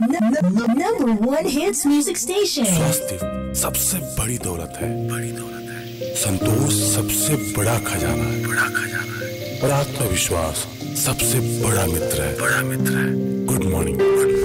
Number one hits music station. स्वास्थ्य सबसे बड़ी दौलत है, संतोष सबसे बड़ा खजाना है, और आत्मविश्वास सबसे बड़ा मित्र है। Good morning.